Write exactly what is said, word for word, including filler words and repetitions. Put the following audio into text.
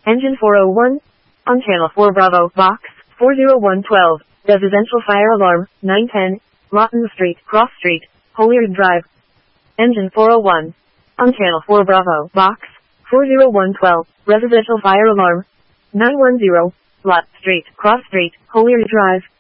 Engine four oh one. On channel four Bravo, box, four oh one twelve, residential fire alarm, nine ten, Lawton Street, Cross Street, Hollyard Drive. Engine four oh one. On channel four Bravo, box, four oh one twelve, residential fire alarm, nine one zero, Lot Street, Cross Street, Hollyard Drive.